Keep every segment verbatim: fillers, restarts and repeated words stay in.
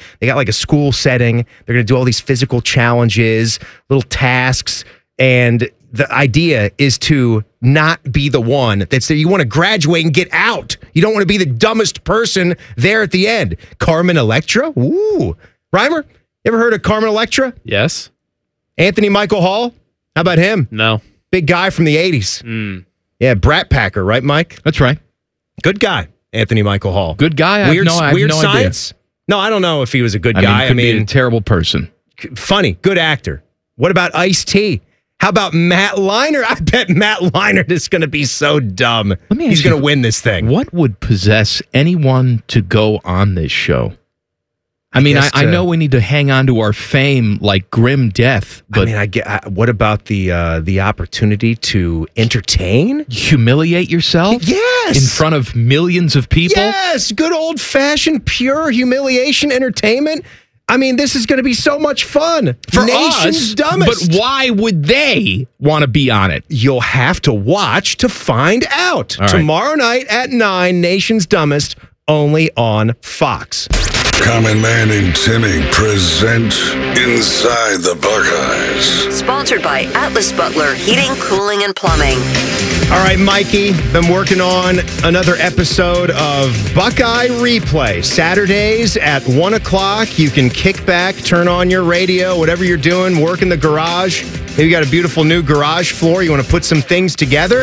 They got like a school setting. They're going to do all these physical challenges, little tasks. And the idea is to not be the one that's there. You want to graduate and get out. You don't want to be the dumbest person there at the end. Carmen Electra? Ooh. Reimer, you ever heard of Carmen Electra? Yes. Anthony Michael Hall? How about him? No. Big guy from the eighties. Mm. Yeah, Brat Packer, right, Mike? That's right. Good guy, Anthony Michael Hall. Good guy? I Weird, have no, I have weird no science? idea. No, I don't know if he was a good I guy. mean, could I mean, be a terrible person. Funny, good actor. What about Ice-T? How about Matt Leinart? I bet Matt Leinart is going to be so dumb. Let me He's ask you, going to win this thing. What would possess anyone to go on this show? I mean, I, guess I to- know we need to hang on to our fame like grim death, I but mean, I get. I, what about the uh, the opportunity to entertain? humiliate yourself Yes, in front of millions of people? Yes, good old fashioned pure humiliation entertainment. I mean, this is going to be so much fun For Nation's us, dumbest. but why would they want to be on it? You'll have to watch to find out. All right. Tomorrow night at nine, Nation's Dumbest, only on Fox. Common Man and Timmy present Inside the Buckeyes. Sponsored by Atlas Butler Heating, Cooling, and Plumbing. All right, Mikey, been working on another episode of Buckeye Replay. Saturdays at one o'clock. You can kick back, turn on your radio, whatever you're doing, work in the garage. Maybe you got a beautiful new garage floor. You want to put some things together?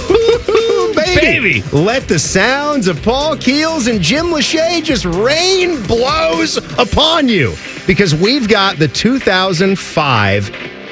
Baby. Baby. Let the sounds of Paul Keels and Jim Lachey just rain blows upon you. Because we've got the two thousand five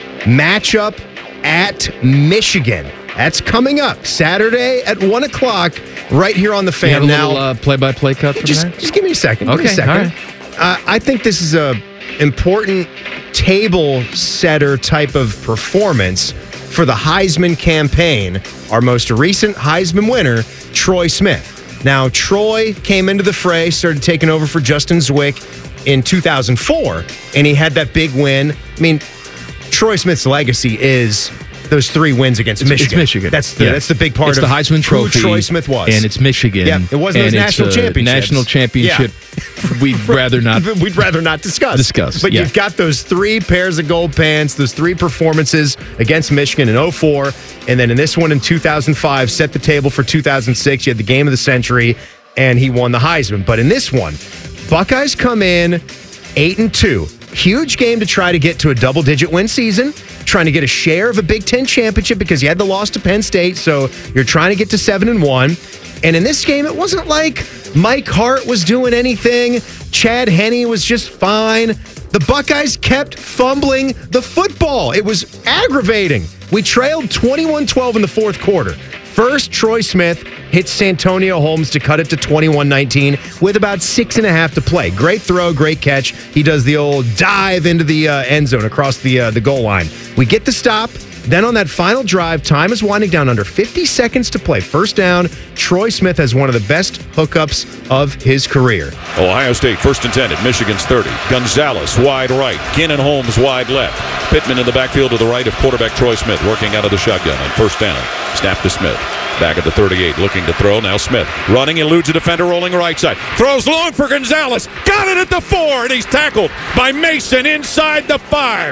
matchup at Michigan. That's coming up Saturday at one o'clock right here on the You have Fan. a Now, little uh, play-by-play cut from just, there? just give me a second. Give me a Okay, second. all right. Uh, I think this is a important table setter type of performance for the Heisman campaign. Our most recent Heisman winner, Troy Smith. Now, Troy came into the fray, started taking over for Justin Zwick in two thousand four, and he had that big win. I mean, Troy Smith's legacy is those three wins against It's, Michigan. it's Michigan. That's the, Yeah. that's the big part it's of the Heisman Trophy. who Troy Smith was. And it's Michigan. Yeah, it wasn't and those it's national a championships. National championship we'd rather not We'd rather not discuss. Discuss, But yeah. you've got those three pairs of gold pants, those three performances against Michigan in oh four, and then in this one in two thousand five, set the table for two thousand six. You had the game of the century, and he won the Heisman. But in this one, Buckeyes come in eight and two. Huge game to try to get to a double-digit win season, trying to get a share of a Big Ten championship because you had the loss to Penn State, so you're trying to get to seven and one. And in this game, it wasn't like Mike Hart was doing anything. Chad Henne was just fine. The Buckeyes kept fumbling the football. It was aggravating. We trailed twenty-one twelve in the fourth quarter. First, Troy Smith hits Santonio Holmes to cut it to twenty-one nineteen with about six and a half to play. Great throw, great catch. He does the old dive into the uh, end zone across the uh, the goal line. We get the stop. Then on that final drive, time is winding down, under fifty seconds to play. First down, Troy Smith has one of the best hookups of his career. Ohio State first and ten at Michigan's thirty. Gonzalez wide right. Kinnan Holmes wide left. Pittman in the backfield to the right of quarterback Troy Smith working out of the shotgun on first down. Snap to Smith. Back at the thirty-eight, looking to throw. Now Smith running, eludes a defender, rolling right side. Throws long for Gonzalez. Got it at the four, and he's tackled by Mason inside the five.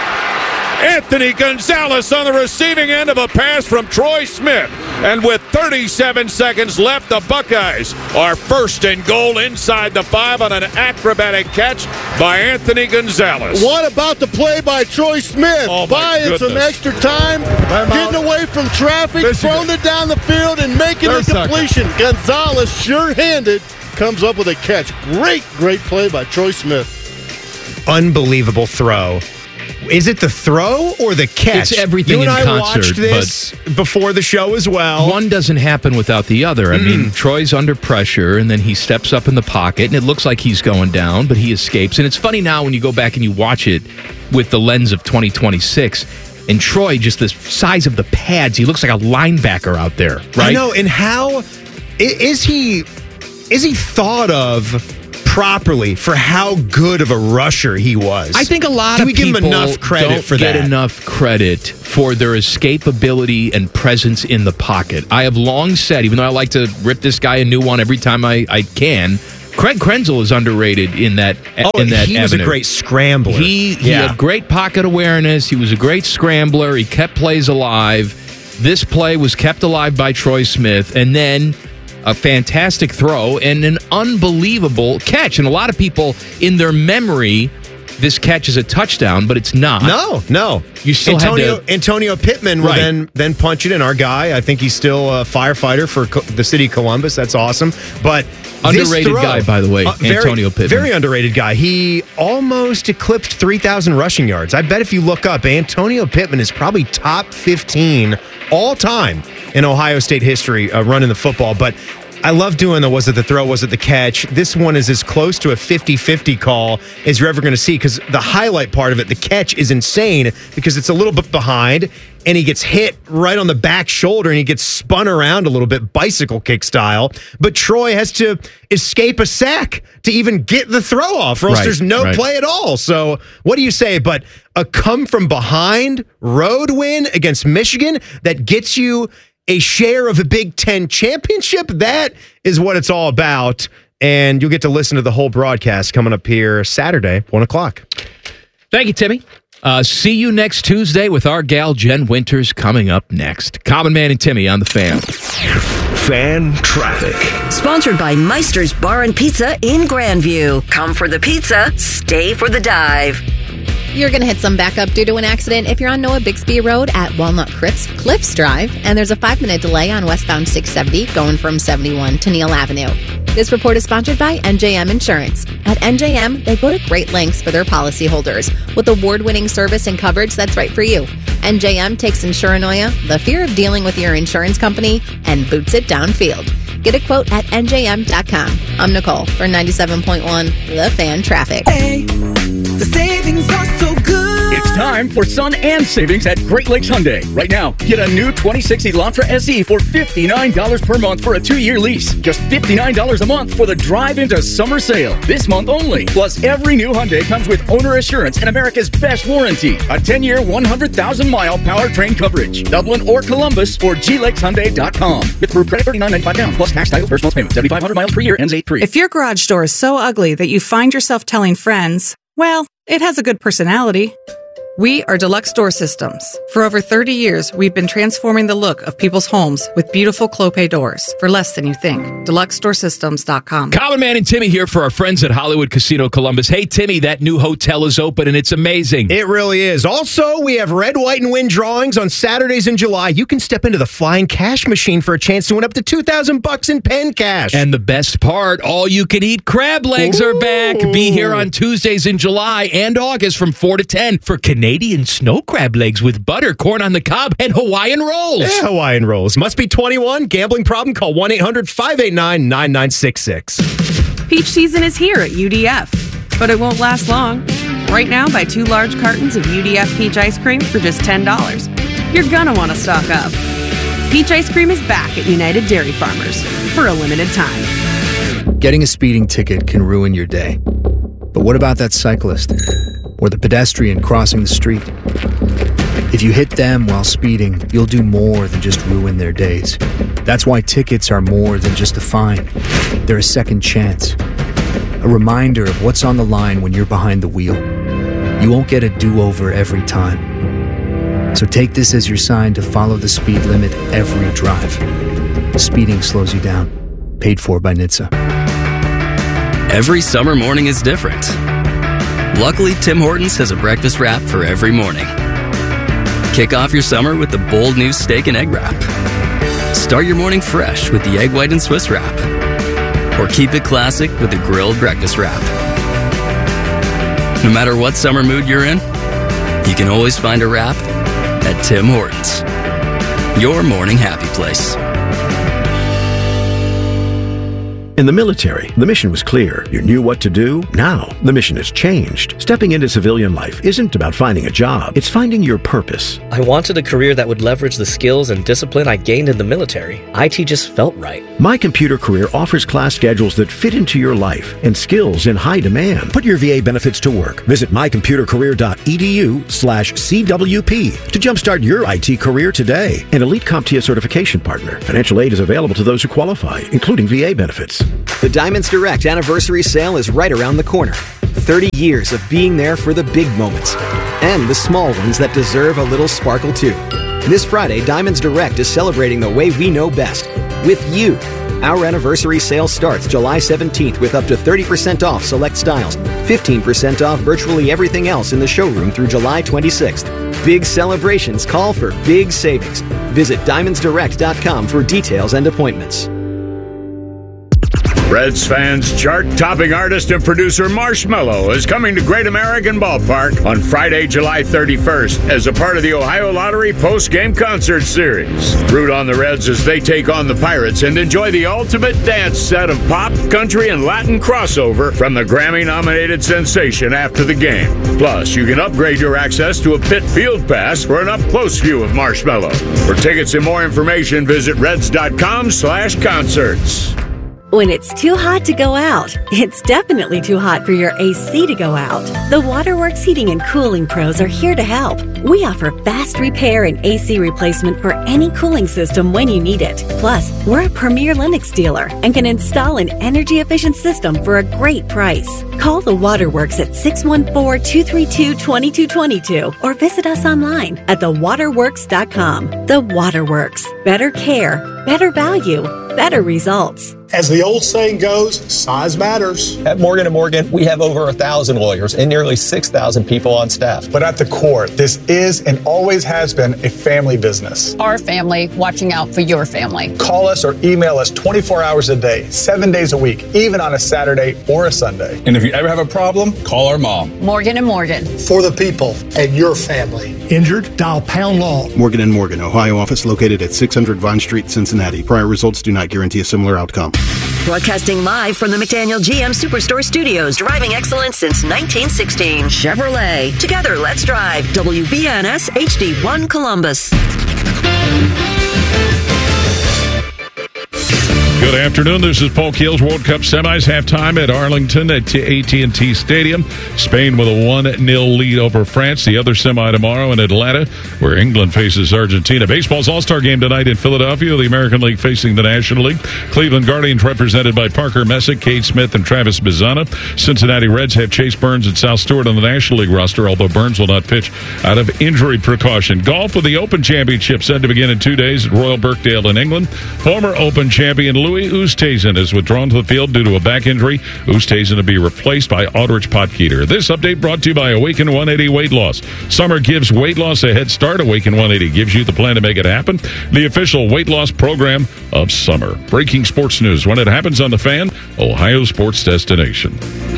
Anthony Gonzalez on the receiving end of a pass from Troy Smith. And with thirty-seven seconds left, the Buckeyes are first and goal inside the five on an acrobatic catch by Anthony Gonzalez. What about the play by Troy Smith? Oh, my Buying some goodness. extra time, getting away from traffic, Michigan. throwing it down the field, and making There's the completion. Gonzalez, sure-handed, comes up with a catch. Great, great play by Troy Smith. Unbelievable throw. Is it the throw or the catch? It's everything you and in I concert, watched this before the show as well. One doesn't happen without the other. I Mm. mean, Troy's under pressure, and then he steps up in the pocket, and it looks like he's going down, but he escapes. And it's funny now when you go back and you watch it with the lens of twenty twenty-six, and Troy, just the size of the pads, he looks like a linebacker out there, right? I know, and how i- is he? Is he thought of properly for how good of a rusher he was? I think a lot Do of we give people him enough credit don't for get that? enough credit for their escapability and presence in the pocket. I have long said, even though I like to rip this guy a new one every time I, I can, Craig Krenzel is underrated in that. Oh, in that he was avenue. a great scrambler. He he yeah. had great pocket awareness. He was a great scrambler. He kept plays alive. This play was kept alive by Troy Smith, and then a fantastic throw and an unbelievable catch. And a lot of people, in their memory, this catch is a touchdown, but it's not. No, no. You still Antonio, had to, Antonio Pittman will Right. then then punch it in. Our guy, I think he's still a firefighter for Co- the city of Columbus. That's awesome. But this Underrated throw- guy, by the way, uh, very, Antonio Pittman. Very underrated guy. He almost eclipsed three thousand rushing yards. I bet if you look up, Antonio Pittman is probably top fifteen all time in Ohio State history uh, running the football. But I love doing the was it the throw, was it the catch? This one is as close to a fifty-fifty call as you're ever going to see, because the highlight part of it, the catch, is insane because it's a little bit behind and he gets hit right on the back shoulder and he gets spun around a little bit, bicycle kick style. But Troy has to escape a sack to even get the throw off, or else Right, there's no right. play at all. So what do you say? But a come from behind road win against Michigan that gets you a share of a Big Ten championship, that is what it's all about. And you'll get to listen to the whole broadcast coming up here Saturday, one o'clock. Thank you, Timmy. Uh, see you next Tuesday with our gal Jen Winters coming up next. Common Man and Timmy on the Fan. Fan traffic. Sponsored by Meister's Bar and Pizza in Grandview. Come for the pizza, stay for the dive. You're going to hit some backup due to an accident if you're on Noah Bixby Road at Walnut Cliffs, Cliffs Drive, and there's a five-minute delay on westbound six seventy going from seventy-one to Neal Avenue. This report is sponsored by N J M Insurance. At N J M, they go to great lengths for their policyholders with award-winning service and coverage that's right for you. N J M takes Insuranoia, the fear of dealing with your insurance company, and boots it downfield. Get a quote at N J M dot com. I'm Nicole for ninety-seven point one The Fan Traffic. Hey, the savings are so good. It's time for sun and savings at Great Lakes Hyundai. Right now, get a new twenty sixty Elantra S E for fifty-nine dollars per month for a two-year lease. Just fifty-nine dollars a month for the drive into summer sale. This month only. Plus, every new Hyundai comes with owner assurance and America's best warranty. A ten-year, one hundred thousand mile powertrain coverage. Dublin or Columbus or G Lakes Hyundai dot com. With approved credit thirty-nine ninety-five down. Plus tax, title, first month's payment. seventy-five hundred miles per year. Ends eight three. If your garage door is so ugly that you find yourself telling friends, well, it has a good personality. We are Deluxe Door Systems. For over thirty years, we've been transforming the look of people's homes with beautiful Clopay doors for less than you think. Deluxe Door Systems dot com. Common Man and Timmy here for our friends at Hollywood Casino Columbus. Hey, Timmy, that new hotel is open and it's amazing. It really is. Also, we have red, white, and win drawings on Saturdays in July. You can step into the flying cash machine for a chance to win up to two thousand bucks in pen cash. And the best part, all you can eat crab legs Ooh. are back. Be here on Tuesdays in July and August from four to ten for Canadian snow crab legs with butter, corn on the cob, and Hawaiian rolls. Yeah, Hawaiian rolls. Must be twenty-one. Gambling problem? Call one eight hundred five eight nine nine nine six six. Peach season is here at U D F, but it won't last long. Right now, buy two large cartons of U D F peach ice cream for just ten dollars. You're gonna want to stock up. Peach ice cream is back at United Dairy Farmers for a limited time. Getting a speeding ticket can ruin your day. But what about that cyclist? Or the pedestrian crossing the street? If you hit them while speeding, you'll do more than just ruin their days. That's why tickets are more than just a fine. They're a second chance. A reminder of what's on the line when you're behind the wheel. You won't get a do-over every time. So take this as your sign to follow the speed limit every drive. Speeding slows you down. Paid for by N H T S A. Every summer morning is different. Luckily, Tim Hortons has a breakfast wrap for every morning. Kick off your summer with the bold new steak and egg wrap. Start your morning fresh with the egg white and Swiss wrap. Or keep it classic with the grilled breakfast wrap. No matter what summer mood you're in, you can always find a wrap at Tim Hortons. Your morning happy place. In the military, the mission was clear. You knew what to do. Now, the mission has changed. Stepping into civilian life isn't about finding a job. It's finding your purpose. I wanted a career that would leverage the skills and discipline I gained in the military. I T just felt right. My Computer Career offers class schedules that fit into your life and skills in high demand. Put your V A benefits to work. Visit my computer career dot e d u slash C W P to jumpstart your I T career today. An Elite CompTIA certification partner. Financial aid is available to those who qualify, including V A benefits. The Diamonds Direct anniversary sale is right around the corner. thirty years of being there for the big moments and the small ones that deserve a little sparkle too. This Friday, Diamonds Direct is celebrating the way we know best, with you. Our anniversary sale starts July seventeenth with up to thirty percent off select styles, fifteen percent off virtually everything else in the showroom through July twenty-sixth. Big celebrations call for big savings. Visit diamonds direct dot com for details and appointments. Reds fans, chart-topping artist and producer Marshmello is coming to Great American Ballpark on Friday, July thirty-first as a part of the Ohio Lottery post-game concert series. Root on the Reds as they take on the Pirates and enjoy the ultimate dance set of pop, country, and Latin crossover from the Grammy-nominated sensation after the game. Plus, you can upgrade your access to a pit field pass for an up-close view of Marshmello. For tickets and more information, visit reds dot com slash concerts. When it's too hot to go out, it's definitely too hot for your A C to go out. The Waterworks Heating and Cooling Pros are here to help. We offer fast repair and A C replacement for any cooling system when you need it. Plus, we're a premier Lennox dealer and can install an energy-efficient system for a great price. Call the Waterworks at six one four, two three two, two two two two or visit us online at the waterworks dot com. The Waterworks. Better care, better value, better results. As the old saying goes, size matters. At Morgan and Morgan, we have over one thousand lawyers and nearly six thousand people on staff. But at the core, this is and always has been a family business. Our family watching out for your family. Call us or email us twenty-four hours a day, seven days a week, even on a Saturday or a Sunday. And if you ever have a problem, call our mom. Morgan and Morgan. For the people and your family. Injured? Dial pound law. Morgan and Morgan, Ohio office located at six hundred Vine Street, Cincinnati. Prior results do not guarantee a similar outcome. Broadcasting live from the McDaniel G M Superstore Studios, driving excellence since nineteen sixteen. Chevrolet. Together, let's drive. W B N S H D one Columbus. Good afternoon. This is Paul Keels, World Cup semis, halftime at Arlington at A T and T Stadium. Spain with a one nil lead over France. The other semi tomorrow in Atlanta, where England faces Argentina. Baseball's All-Star game tonight in Philadelphia. The American League facing the National League. Cleveland Guardians represented by Parker Messick, Cade Smith, and Travis Bizzana. Cincinnati Reds have Chase Burns and Sal Stewart on the National League roster, although Burns will not pitch out of injury precaution. Golf with the Open Championship set to begin in two days at Royal Birkdale in England. Former Open champion Louis Oosthuizen is withdrawn to the field due to a back injury. Oosthuizen to be replaced by Aldrich Potgieter. This update brought to you by Awaken one eighty Weight Loss. Summer gives weight loss a head start. Awaken one eighty gives you the plan to make it happen. The official weight loss program of summer. Breaking sports news when it happens on The Fan, Ohio sports destination.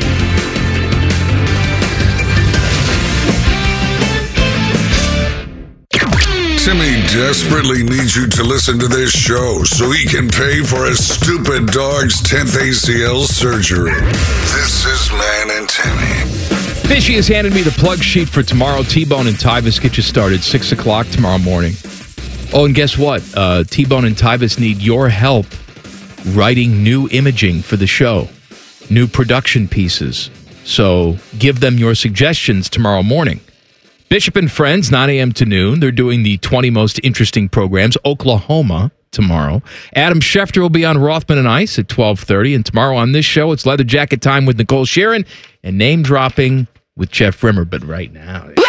Timmy desperately needs you to listen to this show so he can pay for his stupid dog's tenth A C L surgery. This is Man and Timmy. Fishy has handed me the plug sheet for tomorrow. T-Bone and Tyvis get you started six o'clock tomorrow morning. Oh, and guess what? Uh, T-Bone and Tyvis need your help writing new imaging for the show, new production pieces. So give them your suggestions tomorrow morning. Bishop and Friends, nine a.m. to noon. They're doing the twenty most interesting programs. Oklahoma tomorrow. Adam Schefter will be on Rothman and Ice at twelve thirty. And tomorrow on this show, it's Leather Jacket Time with Nicole Sheeran and Name Dropping with Jeff Rimmer. But right now...